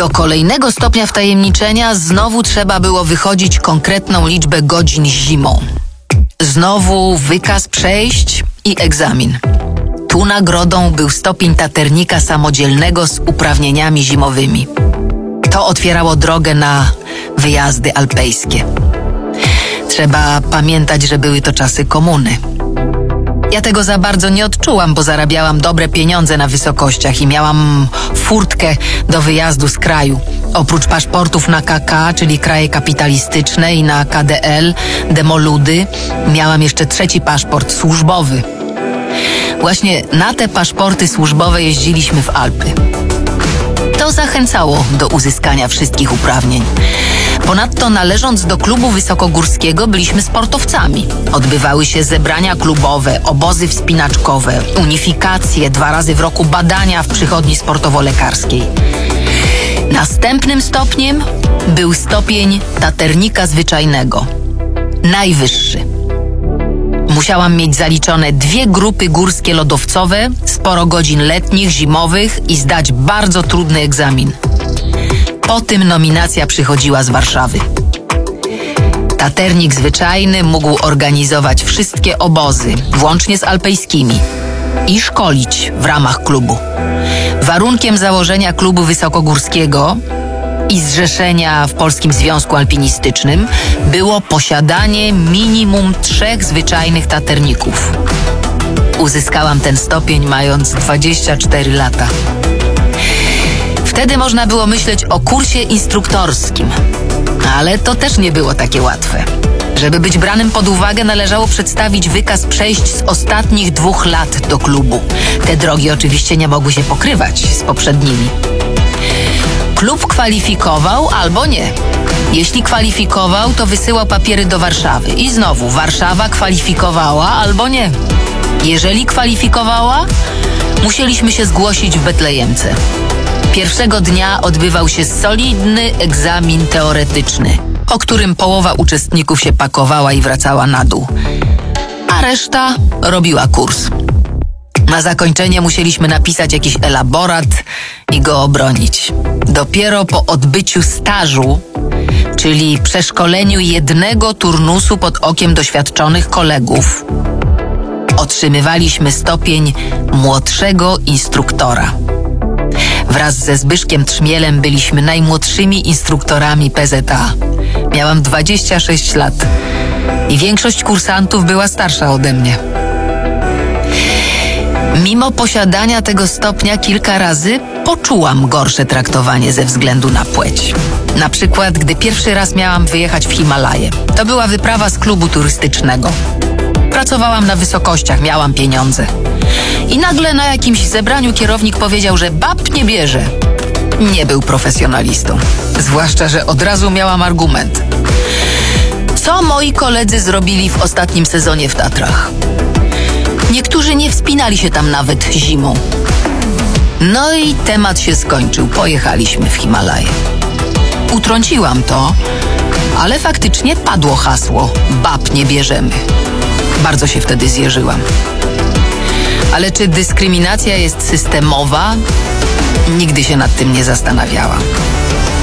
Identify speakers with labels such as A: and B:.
A: Do kolejnego stopnia wtajemniczenia znowu trzeba było wychodzić konkretną liczbę godzin zimą. Znowu wykaz przejść i egzamin. Tu nagrodą był stopień taternika samodzielnego z uprawnieniami zimowymi. To otwierało drogę na wyjazdy alpejskie. Trzeba pamiętać, że były to czasy komuny. Ja tego za bardzo nie odczułam, bo zarabiałam dobre pieniądze na wysokościach i miałam furtkę do wyjazdu z kraju. Oprócz paszportów na KK, czyli kraje kapitalistyczne, i na KDL, demoludy, miałam jeszcze trzeci paszport służbowy. Właśnie na te paszporty służbowe jeździliśmy w Alpy. To zachęcało do uzyskania wszystkich uprawnień. Ponadto należąc do klubu wysokogórskiego byliśmy sportowcami. Odbywały się zebrania klubowe, obozy wspinaczkowe, unifikacje, 2 razy w roku badania w przychodni sportowo-lekarskiej. Następnym stopniem był stopień taternika zwyczajnego. Najwyższy. Musiałam mieć zaliczone 2 grupy górskie lodowcowe, sporo godzin letnich, zimowych i zdać bardzo trudny egzamin. Po tym nominacja przychodziła z Warszawy. Taternik zwyczajny mógł organizować wszystkie obozy, włącznie z alpejskimi, i szkolić w ramach klubu. Warunkiem założenia klubu wysokogórskiego i zrzeszenia w Polskim Związku Alpinistycznym było posiadanie minimum 3 zwyczajnych taterników. Uzyskałam ten stopień mając 24 lata. Wtedy można było myśleć o kursie instruktorskim, ale to też nie było takie łatwe. Żeby być branym pod uwagę, należało przedstawić wykaz przejść z ostatnich 2 lat do klubu. Te drogi oczywiście nie mogły się pokrywać z poprzednimi. Klub kwalifikował albo nie. Jeśli kwalifikował, to wysyłał papiery do Warszawy. I znowu Warszawa kwalifikowała albo nie. Jeżeli kwalifikowała, musieliśmy się zgłosić w Betlejemce. Pierwszego dnia odbywał się solidny egzamin teoretyczny, o którym połowa uczestników się pakowała i wracała na dół, a reszta robiła kurs. Na zakończenie musieliśmy napisać jakiś elaborat i go obronić. Dopiero po odbyciu stażu, czyli przeszkoleniu 1 turnusu pod okiem doświadczonych kolegów, otrzymywaliśmy stopień młodszego instruktora. Wraz ze Zbyszkiem Trzmielem byliśmy najmłodszymi instruktorami PZA. Miałam 26 lat i większość kursantów była starsza ode mnie. Mimo posiadania tego stopnia kilka razy poczułam gorsze traktowanie ze względu na płeć. Na przykład, gdy pierwszy raz miałam wyjechać w Himalaje. To była wyprawa z klubu turystycznego. Pracowałam na wysokościach, miałam pieniądze. I nagle na jakimś zebraniu kierownik powiedział, że bab nie bierze. Nie był profesjonalistą. Zwłaszcza, że od razu miałam argument. Co moi koledzy zrobili w ostatnim sezonie w Tatrach? Niektórzy nie wspinali się tam nawet zimą. No i temat się skończył. Pojechaliśmy w Himalaje. Utrąciłam to, ale faktycznie padło hasło: bab nie bierzemy. Bardzo się wtedy zjeżyłam. Ale czy dyskryminacja jest systemowa? Nigdy się nad tym nie zastanawiałam.